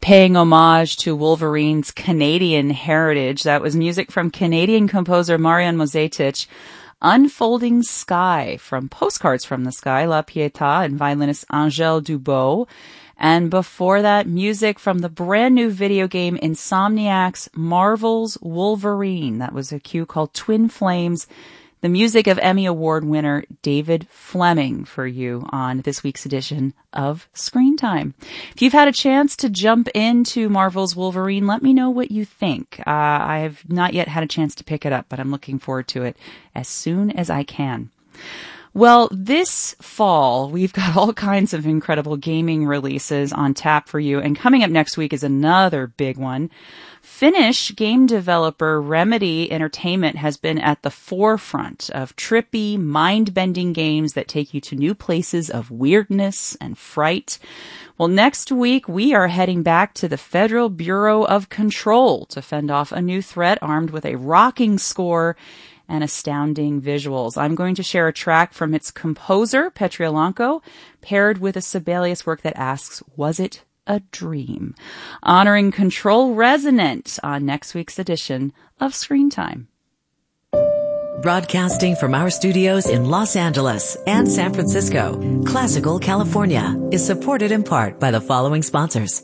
paying homage to Wolverine's Canadian heritage. That was music from Canadian composer Marian Mozetic. Unfolding Sky from Postcards from the Sky, La Pietà, and violinist Angèle Dubot. And before that, music from the brand new video game Insomniac's Marvel's Wolverine. That was a cue called Twin Flames. The music of Emmy Award winner David Fleming for you on this week's edition of Screen Time. If you've had a chance to jump into Marvel's Wolverine, let me know what you think. I have not yet had a chance to pick it up, but I'm looking forward to it as soon as I can. Well, this fall, we've got all kinds of incredible gaming releases on tap for you. And coming up next week is another big one. Finnish game developer Remedy Entertainment has been at the forefront of trippy, mind-bending games that take you to new places of weirdness and fright. Well, next week, we are heading back to the Federal Bureau of Control to fend off a new threat armed with a rocking score and astounding visuals. I'm going to share a track from its composer, Petri Alanko, paired with a Sibelius work that asks, was it a dream? Honoring Control Resonant on next week's edition of Screen Time. Broadcasting from our studios in Los Angeles and San Francisco, Classical California is supported in part by the following sponsors.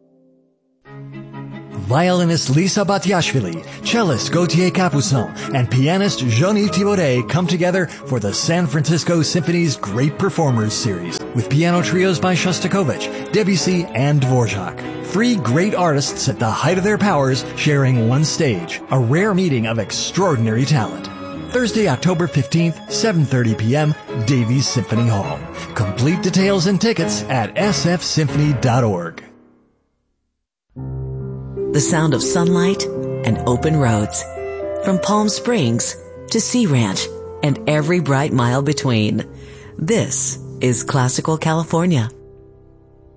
Violinist Lisa Batiashvili, cellist Gautier Capuçon, and pianist Jean-Yves Thibaudet come together for the San Francisco Symphony's Great Performers Series with piano trios by Shostakovich, Debussy, and Dvorak. 3 great artists at the height of their powers sharing one stage, a rare meeting of extraordinary talent. Thursday, October 15th, 7:30 p.m., Davies Symphony Hall. Complete details and tickets at sfsymphony.org. The sound of sunlight and open roads. From Palm Springs to Sea Ranch and every bright mile between. This is Classical California.